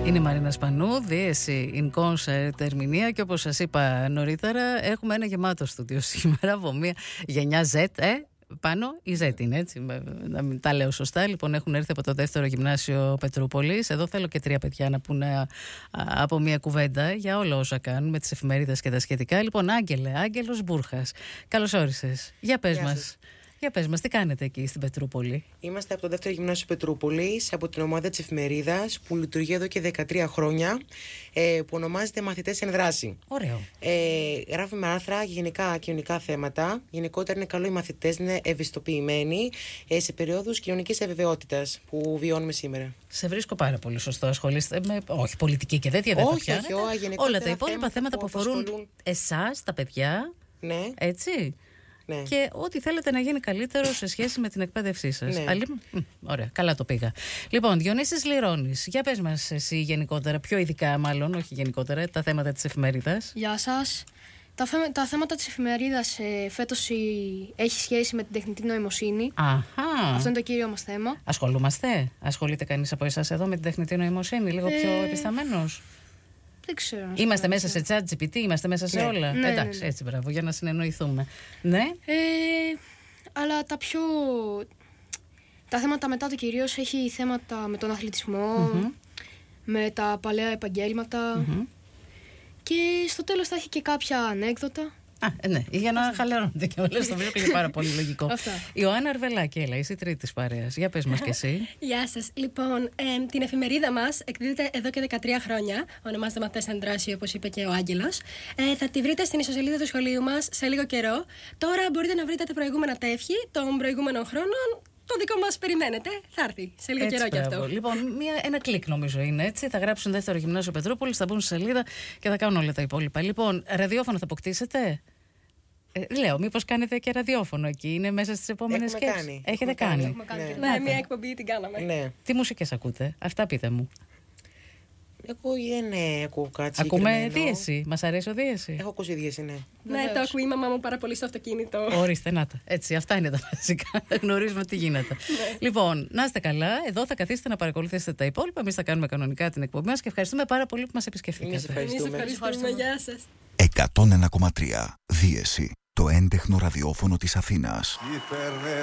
Είναι η Μαρίνα Σπανού, δίεση in concert ερμηνεία, και όπως σας είπα νωρίτερα, έχουμε ένα γεμάτο στούντιο σήμερα από μια γενιά Z, πάνω η Z είναι, έτσι, να μην τα λέω σωστά. Λοιπόν, έχουν έρθει από το δεύτερο γυμνάσιο Πετρούπολης. Εδώ θέλω και 3 παιδιά να πούνε από μια κουβέντα για όλα όσα κάνουν με τις εφημερίδες και τα σχετικά. Λοιπόν, Άγγελος Μπούρχας, καλώς όρισες. Για πες μας. Για πες μας, τι κάνετε εκεί στην Πετρούπολη? Είμαστε από το δεύτερο γυμνάσιο Πετρούπολης, από την ομάδα της εφημερίδας που λειτουργεί εδώ και 13 χρόνια, που ονομάζεται Μαθητές εν Δράση. Ωραίο. Γράφουμε άρθρα για γενικά κοινωνικά θέματα. Γενικότερα είναι καλό οι μαθητές να είναι ευαισθητοποιημένοι σε περίοδους κοινωνικής αβεβαιότητας που βιώνουμε σήμερα. Σε βρίσκω πάρα πολύ σωστό. Ασχολείστε με, όχι πολιτική και τέτοια, δεν τα πιάνετε. Όλα τα υπόλοιπα θέματα που αφορούν εσάς, τα παιδιά. Ναι. Έτσι. Ναι. Και ό,τι θέλετε να γίνει καλύτερο σε σχέση με την εκπαίδευσή σας. Ναι. Ωραία, καλά το πήγα. Λοιπόν, Διονύσης Λιρώνης, για πες μας εσύ γενικότερα, πιο ειδικά μάλλον, όχι γενικότερα, τα θέματα της εφημερίδας. Γεια σας. Τα θέματα της εφημερίδας φέτος έχει σχέση με την τεχνητή νοημοσύνη. Αχα. Αυτό είναι το κύριο μας θέμα. Ασχολείται κανείς από εσάς εδώ με την τεχνητή νοημοσύνη, λίγο πιο επισταμένος? Δεν ξέρω. Είμαστε μέσα σε ChatGPT, είμαστε μέσα σε όλα. Ναι, εντάξει, ναι. έτσι, μπράβο, για να συνεννοηθούμε. Ναι. Αλλά τα θέματα μετά το κυρίως έχει θέματα με τον αθλητισμό, με τα παλαιά επαγγέλματα, και στο τέλος θα έχει και κάποια ανέκδοτα. Ναι, για να χαλαρώνετε και όλες, το βρίσκω και πάρα πολύ λογικό. Αυτά. Ιωάννα Αρβελάκη, έλα, είσαι η τρίτη της παρέας. Για πες μας κι εσύ. Γεια σας. Λοιπόν, την εφημερίδα μας εκδίδεται εδώ και 13 χρόνια. Ονομάζεται Μαθητές εν Δράση, όπως είπε και ο Άγγελος. Θα τη βρείτε στην ιστοσελίδα του σχολείου μας σε λίγο καιρό. Τώρα μπορείτε να βρείτε τα προηγούμενα τεύχη των προηγούμενων χρόνων. Το δικό μας περιμένετε. Θα έρθει σε λίγο καιρό κι αυτό. Λοιπόν, ένα κλικ νομίζω είναι, έτσι. Θα γράψουν δεύτερο γυμνάσιο Πετρούπολης, θα μπουν στη σελίδα και θα κάνουν όλα τα υπόλοιπα. Λοιπόν, ραδιόφωνο θα αποκτήσετε? Λέω, μήπως κάνετε και ραδιόφωνο εκεί, είναι μέσα στις επόμενες σκέψεις. Έχετε κάνει. Ναι, μια εκπομπή την κάναμε. Ναι. Τι μουσικές ακούτε? Αυτά πείτε μου. Εγώ δεν ακούω κάτι. Ακούμε δίεση. Μας αρέσει ο δίεση. Έχω ακούσει δίεση, ναι. Ναι, το ακούει η μαμά μου πάρα πολύ στο αυτοκίνητο. Ορίστε, να τα. Έτσι, αυτά είναι τα βασικά. Γνωρίζουμε τι γίνεται. Λοιπόν, να είστε καλά. Εδώ θα καθίσετε να παρακολουθήσετε τα υπόλοιπα. Εμείς θα κάνουμε κανονικά την εκπομπή μας και ευχαριστούμε πάρα πολύ που μας επισκεφθήκατε. Εμείς Ευχαριστούμε. Γεια σας. 101,3 Δίεση. Το έντεχνο ραδιόφωνο της Αθήνας.